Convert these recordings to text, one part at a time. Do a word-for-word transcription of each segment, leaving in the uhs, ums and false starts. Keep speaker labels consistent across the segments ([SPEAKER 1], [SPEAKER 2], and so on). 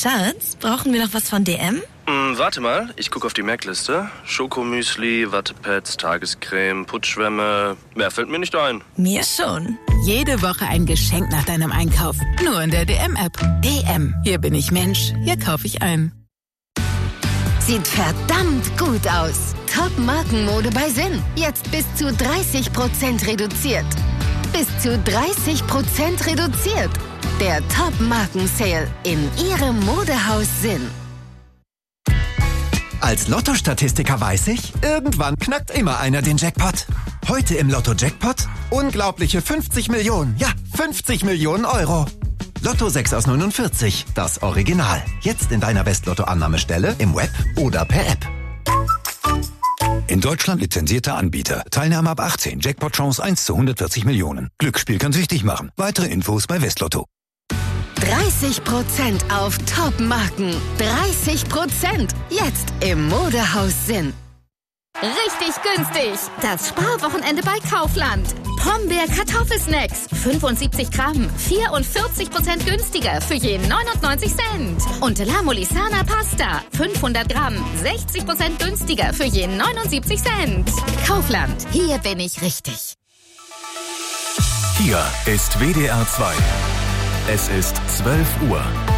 [SPEAKER 1] Schatz, brauchen wir noch was von D M?
[SPEAKER 2] Hm, warte mal, ich gucke auf die Merkliste. Schokomüsli, Wattepads, Tagescreme, Putzschwämme. Mehr fällt mir nicht ein.
[SPEAKER 1] Mir schon.
[SPEAKER 3] Jede Woche ein Geschenk nach deinem Einkauf. Nur in der D M-App. D M. Hier bin ich Mensch. Hier kaufe ich ein.
[SPEAKER 4] Sieht verdammt gut aus. Top-Markenmode bei Sinn. Jetzt bis zu dreißig Prozent reduziert. Bis zu dreißig Prozent reduziert. Der Top-Marken-Sale in Ihrem Modehaus Sinn.
[SPEAKER 5] Als Lotto-Statistiker weiß ich, irgendwann knackt immer einer den Jackpot. Heute im Lotto-Jackpot unglaubliche fünfzig Millionen, ja, fünfzig Millionen Euro. Lotto sechs aus neunundvierzig, das Original. Jetzt in deiner West-Lotto-Annahmestelle, im Web oder per App.
[SPEAKER 6] In Deutschland lizenzierter Anbieter. Teilnahme ab achtzehn. Jackpot-Chance eins zu hundertvierzig Millionen. Glücksspiel kann süchtig machen. Weitere Infos bei Westlotto.
[SPEAKER 4] dreißig Prozent auf Top-Marken. dreißig Prozent. Jetzt im Modehaus Sinn.
[SPEAKER 7] Richtig günstig. Das Sparwochenende bei Kaufland. Pombeer Kartoffelsnacks. fünfundsiebzig Gramm. vierundvierzig Prozent günstiger für je neunundneunzig Cent. Und La Molisana Pasta. fünfhundert Gramm. sechzig Prozent günstiger für je neunundsiebzig Cent. Kaufland. Hier bin ich richtig.
[SPEAKER 8] Hier ist W D R zwei. Es ist zwölf Uhr.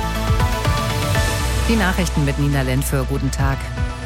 [SPEAKER 9] Die Nachrichten mit Nina Lentföhr. Guten Tag.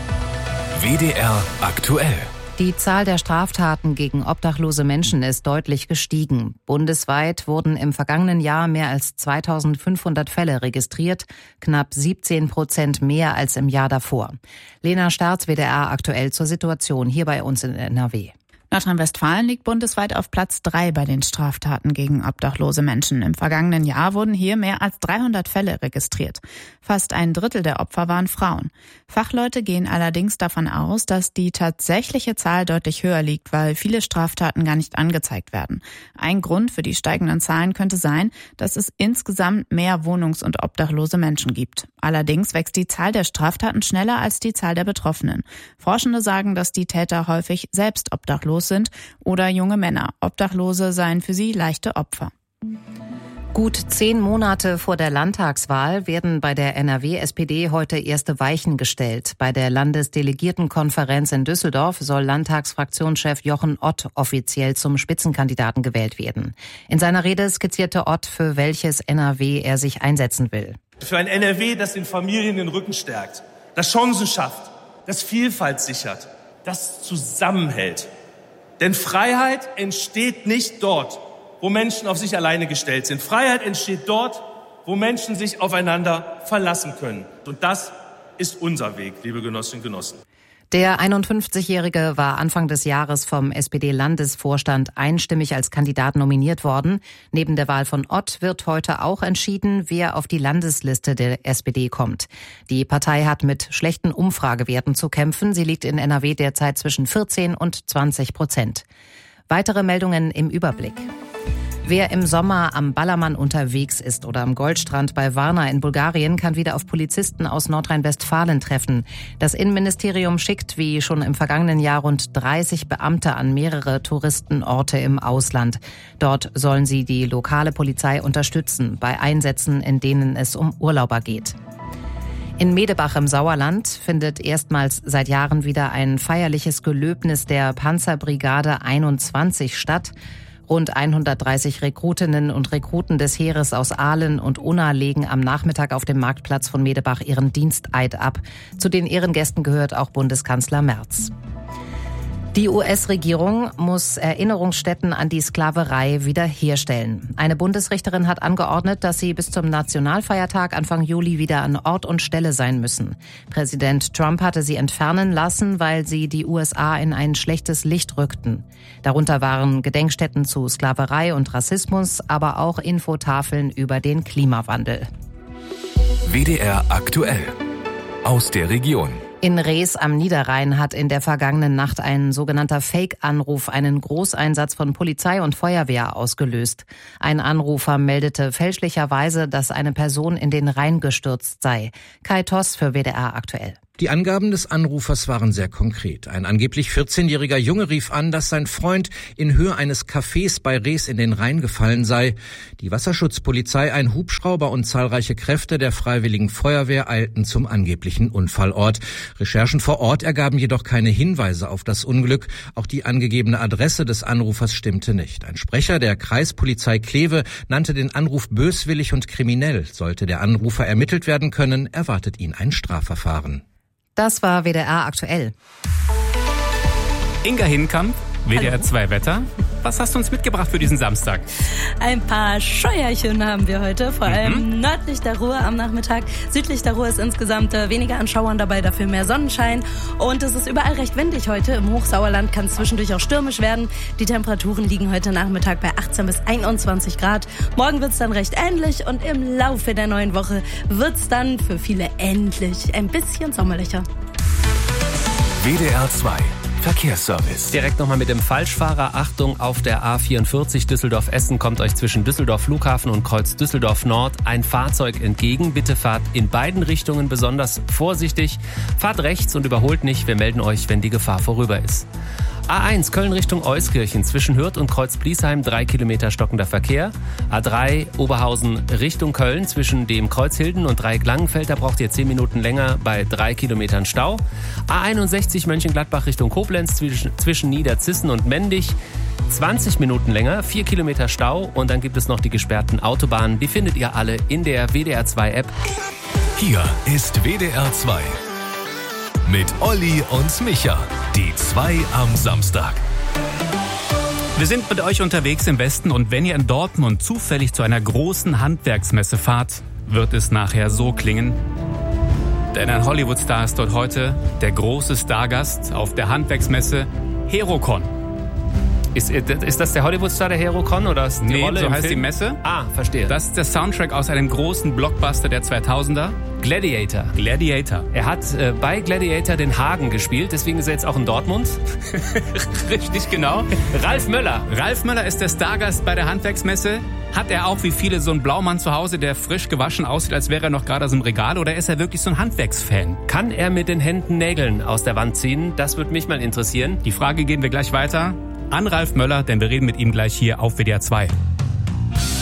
[SPEAKER 8] W D R aktuell.
[SPEAKER 9] Die Zahl der Straftaten gegen obdachlose Menschen ist deutlich gestiegen. Bundesweit wurden im vergangenen Jahr mehr als zweitausendfünfhundert Fälle registriert, knapp siebzehn Prozent mehr als im Jahr davor. Lena Starz, W D R aktuell zur Situation hier bei uns in N R W.
[SPEAKER 10] Nordrhein-Westfalen liegt bundesweit auf Platz drei bei den Straftaten gegen obdachlose Menschen. Im vergangenen Jahr wurden hier mehr als dreihundert Fälle registriert. Fast ein Drittel der Opfer waren Frauen. Fachleute gehen allerdings davon aus, dass die tatsächliche Zahl deutlich höher liegt, weil viele Straftaten gar nicht angezeigt werden. Ein Grund für die steigenden Zahlen könnte sein, dass es insgesamt mehr wohnungs- und obdachlose Menschen gibt. Allerdings wächst die Zahl der Straftaten schneller als die Zahl der Betroffenen. Forschende sagen, dass die Täter häufig selbst obdachlos sind oder junge Männer. Obdachlose seien für sie leichte Opfer.
[SPEAKER 9] Gut zehn Monate vor der Landtagswahl werden bei der N R W-S P D heute erste Weichen gestellt. Bei der Landesdelegiertenkonferenz in Düsseldorf soll Landtagsfraktionschef Jochen Ott offiziell zum Spitzenkandidaten gewählt werden. In seiner Rede skizzierte Ott, für welches N R W er sich einsetzen will.
[SPEAKER 11] Für ein N R W, das den Familien den Rücken stärkt, das Chancen schafft, das Vielfalt sichert, das zusammenhält. Denn Freiheit entsteht nicht dort, wo Menschen auf sich alleine gestellt sind. Freiheit entsteht dort, wo Menschen sich aufeinander verlassen können. Und das ist unser Weg, liebe Genossinnen und Genossen.
[SPEAKER 9] Der einundfünfzigjährige war Anfang des Jahres vom S P D-Landesvorstand einstimmig als Kandidat nominiert worden. Neben der Wahl von Ott wird heute auch entschieden, wer auf die Landesliste der S P D kommt. Die Partei hat mit schlechten Umfragewerten zu kämpfen. Sie liegt in N R W derzeit zwischen vierzehn und zwanzig Prozent. Weitere Meldungen im Überblick. Wer im Sommer am Ballermann unterwegs ist oder am Goldstrand bei Varna in Bulgarien, kann wieder auf Polizisten aus Nordrhein-Westfalen treffen. Das Innenministerium schickt, wie schon im vergangenen Jahr, rund dreißig Beamte an mehrere Touristenorte im Ausland. Dort sollen sie die lokale Polizei unterstützen bei Einsätzen, in denen es um Urlauber geht. In Medebach im Sauerland findet erstmals seit Jahren wieder ein feierliches Gelöbnis der Panzerbrigade einundzwanzig statt. Rund hundertdreißig Rekrutinnen und Rekruten des Heeres aus Aalen und Unna legen am Nachmittag auf dem Marktplatz von Medebach ihren Diensteid ab. Zu den Ehrengästen gehört auch Bundeskanzler Merz. Die U S-Regierung muss Erinnerungsstätten an die Sklaverei wiederherstellen. Eine Bundesrichterin hat angeordnet, dass sie bis zum Nationalfeiertag Anfang Juli wieder an Ort und Stelle sein müssen. Präsident Trump hatte sie entfernen lassen, weil sie die U S A in ein schlechtes Licht rückten. Darunter waren Gedenkstätten zu Sklaverei und Rassismus, aber auch Infotafeln über den Klimawandel.
[SPEAKER 8] W D R aktuell. Aus der Region.
[SPEAKER 9] In Rees am Niederrhein hat in der vergangenen Nacht ein sogenannter Fake-Anruf einen Großeinsatz von Polizei und Feuerwehr ausgelöst. Ein Anrufer meldete fälschlicherweise, dass eine Person in den Rhein gestürzt sei. Kai Toss für W D R aktuell.
[SPEAKER 12] Die Angaben des Anrufers waren sehr konkret. Ein angeblich vierzehnjähriger Junge rief an, dass sein Freund in Höhe eines Cafés bei Rees in den Rhein gefallen sei. Die Wasserschutzpolizei, ein Hubschrauber und zahlreiche Kräfte der Freiwilligen Feuerwehr eilten zum angeblichen Unfallort. Recherchen vor Ort ergaben jedoch keine Hinweise auf das Unglück. Auch die angegebene Adresse des Anrufers stimmte nicht. Ein Sprecher der Kreispolizei Kleve nannte den Anruf böswillig und kriminell. Sollte der Anrufer ermittelt werden können, erwartet ihn ein Strafverfahren.
[SPEAKER 9] Das war W D R aktuell.
[SPEAKER 13] Inga Hinkamp, W D R zwei Wetter. Was hast du uns mitgebracht für diesen Samstag?
[SPEAKER 14] Ein paar Scheuerchen haben wir heute, vor allem mhm. nördlich der Ruhr am Nachmittag. Südlich der Ruhr ist insgesamt weniger an Schauern dabei, dafür mehr Sonnenschein. Und es ist überall recht windig heute. Im Hochsauerland kann es zwischendurch auch stürmisch werden. Die Temperaturen liegen heute Nachmittag bei achtzehn bis einundzwanzig Grad. Morgen wird es dann recht ähnlich und im Laufe der neuen Woche wird es dann für viele endlich ein bisschen sommerlicher.
[SPEAKER 8] W D R zwei Verkehrsservice.
[SPEAKER 13] Direkt nochmal mit dem Falschfahrer. Achtung, auf der A vierundvierzig Düsseldorf-Essen kommt euch zwischen Düsseldorf Flughafen und Kreuz Düsseldorf Nord ein Fahrzeug entgegen. Bitte fahrt in beiden Richtungen besonders vorsichtig. Fahrt rechts und überholt nicht. Wir melden euch, wenn die Gefahr vorüber ist. A eins Köln Richtung Euskirchen zwischen Hürth und Kreuz-Bliesheim drei Kilometer stockender Verkehr. A drei Oberhausen Richtung Köln zwischen dem Kreuz Hilden und Dreieck-Langenfeld, da braucht ihr zehn Minuten länger bei drei Kilometern Stau. A einundsechzig Mönchengladbach Richtung Koblenz zwischen, zwischen Niederzissen und Mendig zwanzig Minuten länger, vier Kilometer Stau. Und dann gibt es noch die gesperrten Autobahnen. Die findet ihr alle in der W D R zwei App.
[SPEAKER 8] Hier ist W D R zwei. Mit Olli und Micha. Die zwei am Samstag.
[SPEAKER 13] Wir sind mit euch unterwegs im Westen und wenn ihr in Dortmund zufällig zu einer großen Handwerksmesse fahrt, wird es nachher so klingen. Denn ein Hollywood-Star ist dort heute der große Stargast auf der Handwerksmesse Herocon.
[SPEAKER 12] Ist, ist das der Hollywood-Star, der Herocon, oder ist die
[SPEAKER 13] nee,
[SPEAKER 12] Rolle
[SPEAKER 13] so
[SPEAKER 12] im
[SPEAKER 13] heißt
[SPEAKER 12] Film?
[SPEAKER 13] die Messe.
[SPEAKER 12] Ah, verstehe.
[SPEAKER 13] Das ist der Soundtrack aus einem großen Blockbuster der zweitausender.
[SPEAKER 12] Gladiator.
[SPEAKER 13] Gladiator.
[SPEAKER 12] Er hat äh, bei Gladiator den Hagen gespielt, deswegen ist er jetzt auch in Dortmund.
[SPEAKER 13] Richtig, genau.
[SPEAKER 12] Ralf Möller.
[SPEAKER 13] Ralf Möller ist der Stargast bei der Handwerksmesse. Hat er auch wie viele so einen Blaumann zu Hause, der frisch gewaschen aussieht, als wäre er noch gerade aus dem Regal, oder ist er wirklich so ein Handwerksfan?
[SPEAKER 12] Kann er mit den Händen Nägeln aus der Wand ziehen? Das würde mich mal interessieren.
[SPEAKER 13] Die Frage geben wir gleich weiter an Ralf Möller, denn wir reden mit ihm gleich hier auf W D R zwei.